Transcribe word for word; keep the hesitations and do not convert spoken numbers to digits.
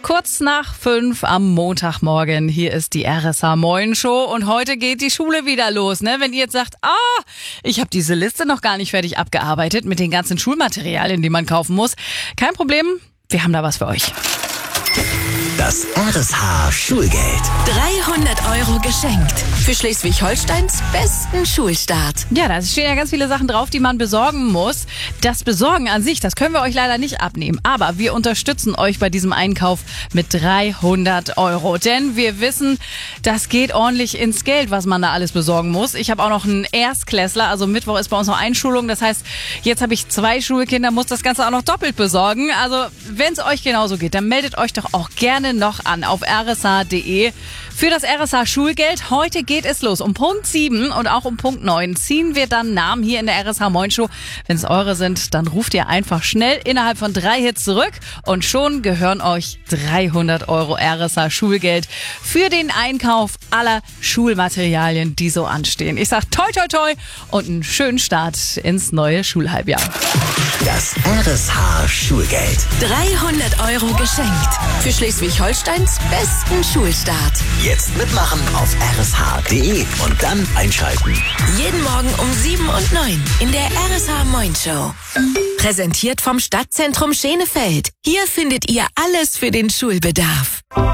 Kurz nach fünf am Montagmorgen. Hier ist die R S H Moin Show und heute geht die Schule wieder los. Ne? Wenn ihr jetzt sagt, ah, ich habe diese Liste noch gar nicht fertig abgearbeitet mit den ganzen Schulmaterialien, die man kaufen muss. Kein Problem, wir haben da was für euch. Das R S H Schulgeld. dreihundert Euro geschenkt. Für Schleswig-Holsteins besten Schulstart. Ja, da stehen ja ganz viele Sachen drauf, die man besorgen muss. Das Besorgen an sich, das können wir euch leider nicht abnehmen. Aber wir unterstützen euch bei diesem Einkauf mit dreihundert Euro. Denn wir wissen, das geht ordentlich ins Geld, was man da alles besorgen muss. Ich habe auch noch einen Erstklässler. Also Mittwoch ist bei uns noch Einschulung. Das heißt, jetzt habe ich zwei Schulkinder, muss das Ganze auch noch doppelt besorgen. Also wenn es euch genauso geht, dann meldet euch doch auch gerne noch an auf r s h punkt d e für das R S H Schulgeld. Heute geht es los. Um Punkt sieben und auch um Punkt neun ziehen wir dann Namen hier in der R S H Moin Show. Wenn es eure sind, dann ruft ihr einfach schnell innerhalb von drei Hits zurück und schon gehören euch dreihundert Euro R S H Schulgeld für den Einkauf aller Schulmaterialien, die so anstehen. Ich sag toi toi toi und einen schönen Start ins neue Schulhalbjahr. Das R S H Schulgeld. dreihundert Euro geschenkt. Für Schleswig-Holsteins besten Schulstart. Jetzt mitmachen auf r s h punkt d e und dann einschalten. Jeden Morgen um sieben und neun in der R S H Moin Show. Präsentiert vom Stadtzentrum Schenefeld. Hier findet ihr alles für den Schulbedarf.